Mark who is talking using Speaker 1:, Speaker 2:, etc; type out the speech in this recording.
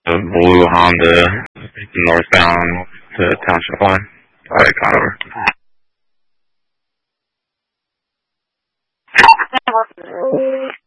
Speaker 1: a blue Honda northbound to Township Line. All right, Conover.